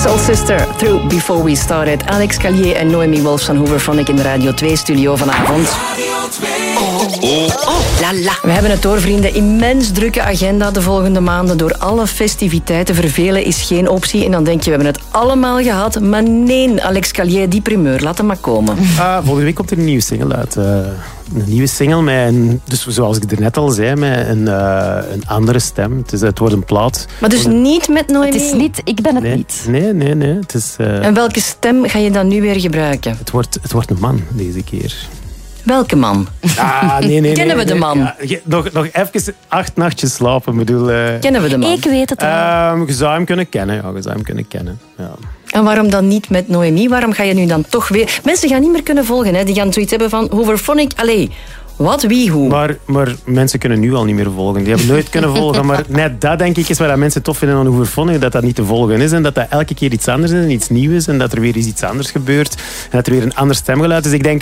Soul Sister, Through Before We Started. Alex Calier en Noemi Wolfs van Hooverphonic in de Radio 2-studio vanavond. Lala. We hebben het door, vrienden. Immens drukke agenda de volgende maanden. Door alle festiviteiten. Vervelen is geen optie. En dan denk je, we hebben het allemaal gehad. Maar nee, Alex Calier, die primeur, laat hem maar komen. Volgende week komt er een nieuwe single uit. Een nieuwe single met dus zoals ik er net al zei, met een andere stem. Het wordt een plaat. Maar dus niet met Noemi? Het is niet, ik ben het niet. Nee. Het is, en welke stem ga je dan nu weer gebruiken? Het wordt een man deze keer. Welke man? Nee. Kennen we de man? Ja, nog even 8 nachtjes slapen. Kennen we de man? Ik weet het wel. Je zou hem kunnen kennen. Ja. En waarom dan niet met Noemi? Waarom ga je nu dan toch weer... Mensen gaan niet meer kunnen volgen. Hè? Die gaan zoiets hebben van Hooverphonic. Allee, wat, wie, hoe? Maar mensen kunnen nu al niet meer volgen. Die hebben nooit kunnen volgen. Maar net dat, denk ik, is wat mensen tof vinden aan Hooverphonic. Dat niet te volgen is. En dat elke keer iets anders is en iets nieuws is. En dat er weer iets anders gebeurt. En dat er weer een ander stemgeluid is. Dus ik denk,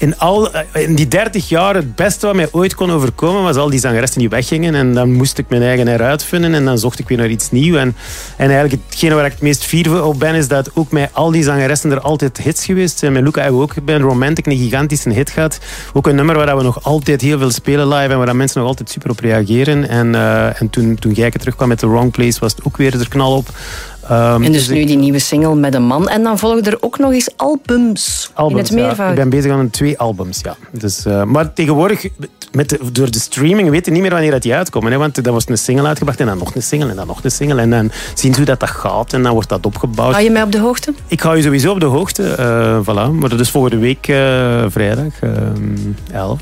in die 30 jaar, het beste wat mij ooit kon overkomen, was al die zangeressen die weggingen. En dan moest ik mijn eigen eruit vinden. En dan zocht ik weer naar iets nieuws. En eigenlijk hetgene waar ik het meest fier op ben, is dat ook met al die zangeressen er altijd hits geweest zijn. Met Luca hebben we ook bij een Romantic een gigantische hit gehad. Ook een nummer waar we nog altijd heel veel spelen live en waar mensen nog altijd super op reageren. En toen Gijke terugkwam met The Wrong Place, was het ook weer er knal op. En dus nu die nieuwe single met een man. En dan volgen er ook nog eens albums in het meervoud. Ja. Ik ben bezig aan 2 albums, ja. Dus, maar tegenwoordig, door de streaming, weet je niet meer wanneer die uitkomen. Hè? Want dan was een single uitgebracht en dan nog een single en dan nog een single. En dan zien ze hoe dat gaat en dan wordt dat opgebouwd. Hou je mij op de hoogte? Ik hou je sowieso op de hoogte. Voilà. Maar dat is volgende week vrijdag, 11.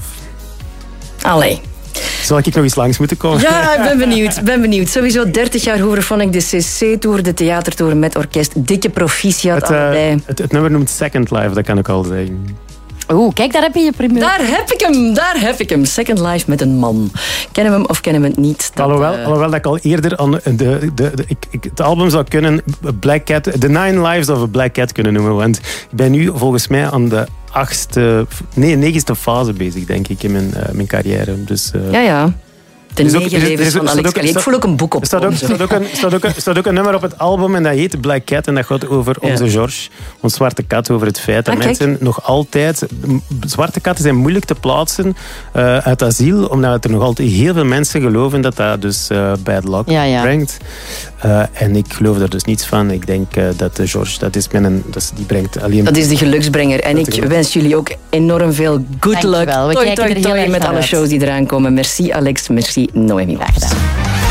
Allee. Zal ik nog eens langs moeten komen? Ja, ik ben benieuwd. Sowieso 30 jaar Hooverphonic, de CC-tour, de theatertour met orkest. Dikke proficiat allebei. Het nummer noemt Second Life, dat kan ik al zeggen. Oeh, kijk, daar heb je primeur. Daar heb ik hem. Second Life met een man. Kennen we hem of kennen we het niet? Alhoewel dat ik al eerder aan het album zou kunnen Black Cat, The 9 Lives of a Black Cat kunnen noemen. Want ik ben nu volgens mij aan de 9e fase bezig, denk ik, in mijn carrière. Dus, ja. De 9 levens van Alex Calier. Ik voel ook een boek op. Er staat ook een nummer op het album en dat heet Black Cat. En dat gaat over onze George, ons zwarte kat. Over het feit dat mensen nog altijd... Zwarte katten zijn moeilijk te plaatsen uit asiel. Omdat er nog altijd heel veel mensen geloven dat dat dus bad luck brengt. En ik geloof daar dus niets van. Ik denk dat George, die brengt alleen... Dat is de geluksbrenger. En ik wens jullie ook enorm veel good luck. We kijken er heel erg met alle shows die eraan komen. Merci Alex, merci Noemi. Graag gedaan.